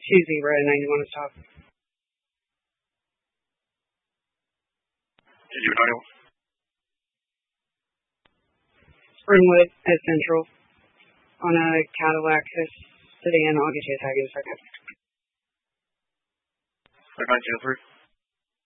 Susie, we're at 91 stop. Did you know? Springwood at Central on a Cadillac sedan. I'll get you a tag in a second. 5903.